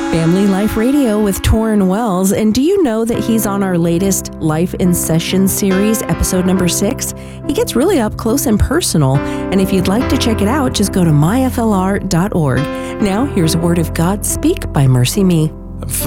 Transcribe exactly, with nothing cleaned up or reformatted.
Family Life Radio with Torrin Wells. And do you know that he's on our latest Life in Session series, episode number six? He gets really up close and personal. And if you'd like to check it out, just go to my f l r dot org. Now, here's a word of God Speak by Mercy Me.